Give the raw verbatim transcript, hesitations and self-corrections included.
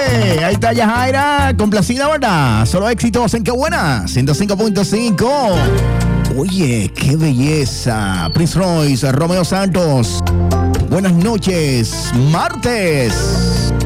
Ahí está Yajaira, complacida, ¿verdad? Solo éxitos en Qué Buena, ciento cinco punto cinco. Oye, qué belleza. Prince Royce, Romeo Santos. Buenas noches, martes.